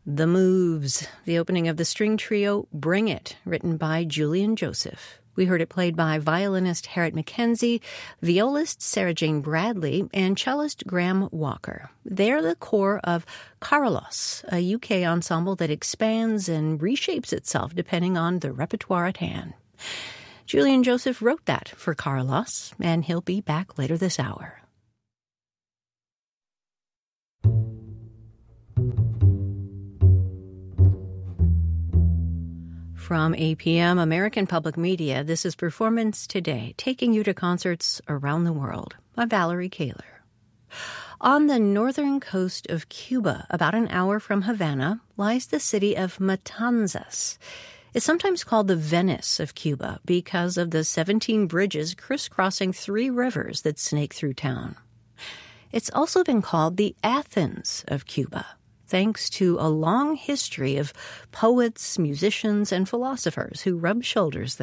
The Moves, the opening of the string trio Bring It, written by Julian Joseph. We heard it played by violinist Harriet McKenzie, violist Sarah Jane Bradley, and cellist Graham Walker. They're the core of Carlos, a UK ensemble that expands and reshapes itself depending on the repertoire at hand. Julian Joseph wrote that for Carlos, and he'll be back later this hour. From APM, American Public Media, this is Performance Today, taking you to concerts around the world. I'm Valerie Kaler. On the northern coast of Cuba, about an hour from Havana, lies the city of Matanzas. It's sometimes called the Venice of Cuba because of the 17 bridges crisscrossing 3 rivers that snake through town. It's also been called the Athens of Cuba, thanks to a long history of poets, musicians, and philosophers who rubbed shoulders there.